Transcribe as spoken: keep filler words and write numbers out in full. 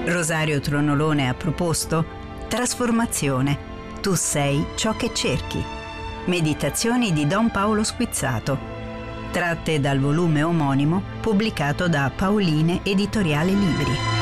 Rosario Tronolone ha proposto Trasformazione. Tu sei ciò che cerchi. Meditazioni di Don Paolo Squizzato, tratte dal volume omonimo pubblicato da Pauline Editoriale Libri.